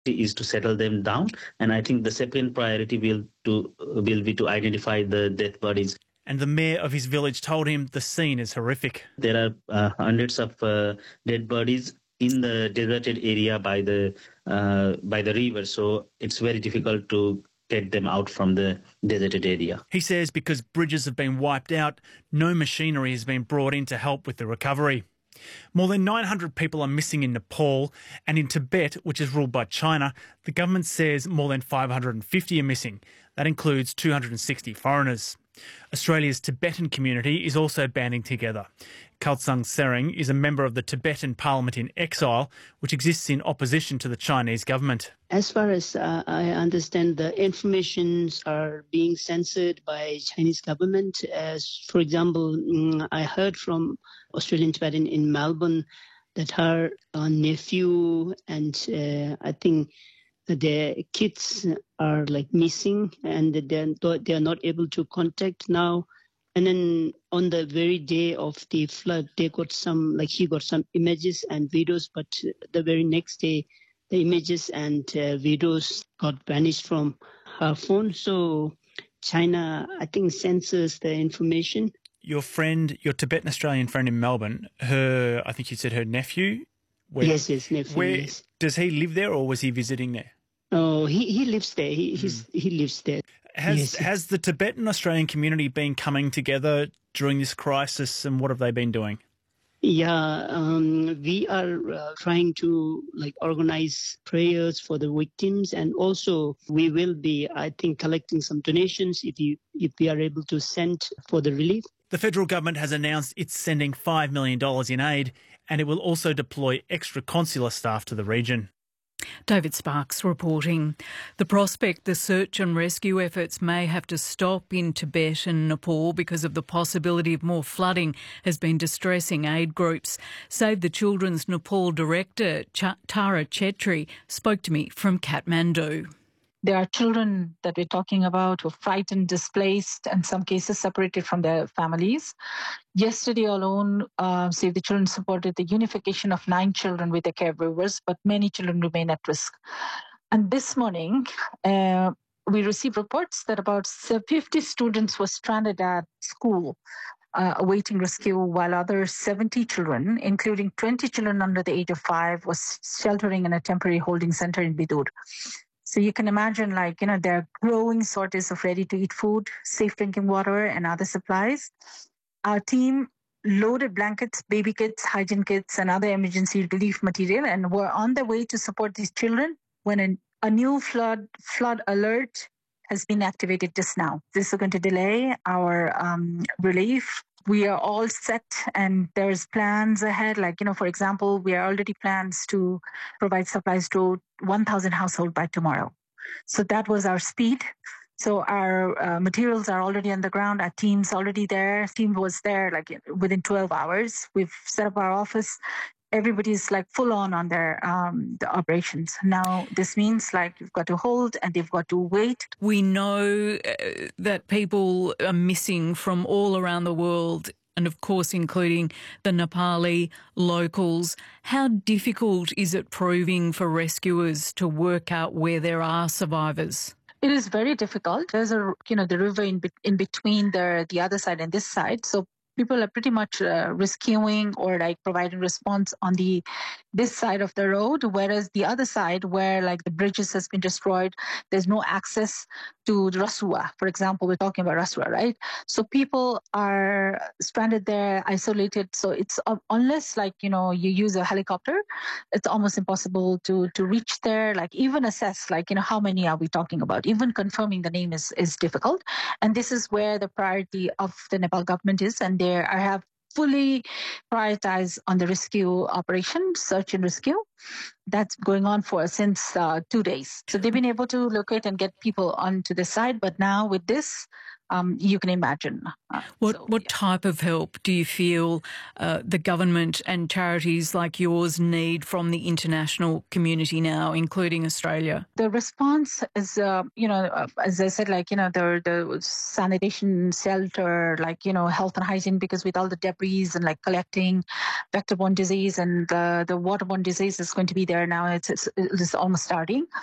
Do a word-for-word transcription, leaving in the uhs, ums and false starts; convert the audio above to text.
is to settle them down. And I think the second priority will to will be to identify the dead bodies. And the mayor of his village told him the scene is horrific. There are uh, hundreds of uh, dead bodies in the deserted area by the uh, by the river, so it's very difficult to get them out from the deserted area. He says because bridges have been wiped out, no machinery has been brought in to help with the recovery. More than nine hundred people are missing in Nepal, and in Tibet, which is ruled by China, the government says more than five hundred fifty are missing. That includes two hundred sixty foreigners. Australia's Tibetan community is also banding together. Khaltsang Sereng is a member of the Tibetan Parliament in Exile, which exists in opposition to the Chinese government. As far as uh, I understand, the informations are being censored by Chinese government. As, for example, mm, I heard from Australian Tibetan in Melbourne that her uh, nephew and uh, I think their kids are like missing and they're, they are not able to contact now. And then on the very day of the flood, they got some, like he got some images and videos, but the very next day, the images and uh, videos got vanished from her phone. So China, I think, censors the information. Your friend, your Tibetan Australian friend in Melbourne, her, I think you said her nephew? Where, yes, yes, nephew, where, yes. Does he live there or was he visiting there? Oh, he, he lives there. He he's, mm. he lives there. Has yes. has the Tibetan Australian community been coming together during this crisis, and what have they been doing? Yeah, um, we are uh, trying to like organize prayers for the victims, and also we will be, I think, collecting some donations if you if we are able to send for the relief. The federal government has announced it's sending five million dollars in aid, and it will also deploy extra consular staff to the region. David Sparks reporting. The prospect the search and rescue efforts may have to stop in Tibet and Nepal because of the possibility of more flooding has been distressing aid groups. Save the Children's Nepal director, Ch- Tara Chetri, spoke to me from Kathmandu. There are children that we're talking about who are frightened, displaced, and some cases separated from their families. Yesterday alone, uh, Save the Children supported the unification of nine children with their caregivers, but many children remain at risk. And this morning, uh, we received reports that about fifty students were stranded at school uh, awaiting rescue, while other seventy children, including twenty children under the age of five, was sheltering in a temporary holding center in Bidur. So you can imagine, like, you know, there are growing shortages of ready-to-eat food, safe drinking water, and other supplies. Our team loaded blankets, baby kits, hygiene kits, and other emergency relief material, and were on their way to support these children when a, a new flood flood alert has been activated just now. This is going to delay our um, relief. We are all set, and there's plans ahead. Like, you know, for example, we are already plans to provide supplies to one thousand households by tomorrow. So that was our speed. So our uh, materials are already on the ground. Our team's already there. Team was there like within twelve hours. We've set up our office. Everybody's like full on on their um, the operations. Now, this means like you've got to hold and they've got to wait. We know uh, that people are missing from all around the world, and of course including the Nepali locals. How difficult is it proving for rescuers to work out where there are survivors? It is very difficult. There's a, you know, the river in, be- in between the the other side and this side. So people are pretty much uh, rescuing or like providing response on the this side of the road, whereas the other side where like the bridges has been destroyed, there's no access to the Rasua. For example, we're talking about Rasua, right? So people are stranded there, isolated. So it's uh, unless like, you know, you use a helicopter, it's almost impossible to to reach there, like even assess like, you know, how many are we talking about? Even confirming the name is, is difficult. And this is where the priority of the Nepal government is. And there I have fully prioritized on the rescue operation, search and rescue. That's going on for since uh, two days. So they've been able to locate and get people onto the side. But now with this, um, you can imagine. Uh, what so, what yeah. type of help do you feel uh, the government and charities like yours need from the international community now, including Australia? The response is, uh, you know, uh, as I said, like, you know, the, the sanitation, shelter, like, you know, health and hygiene, because with all the debris and like collecting vector-borne disease and the, the waterborne disease is is going to be there now. It's, it's, it's almost starting.